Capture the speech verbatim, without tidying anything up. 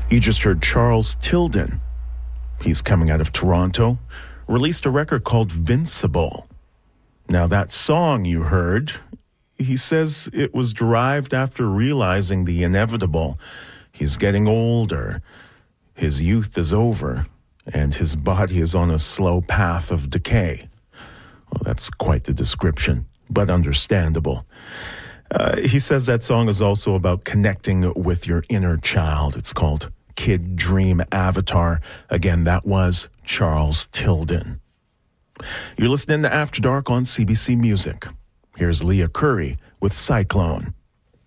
You just heard Charles Tilden. He's coming out of Toronto, released a record called Vincible. Now that song you heard, he says it was derived after realizing the inevitable. He's getting older, his youth is over, and his body is on a slow path of decay. Well, that's quite the description, but understandable. Uh, he says that song is also about connecting with your inner child. It's called Kid Dream Avatar. Again, that was Charles Tilden. You're listening to After Dark on C B C Music. Here's Leah Curry with Cyclone.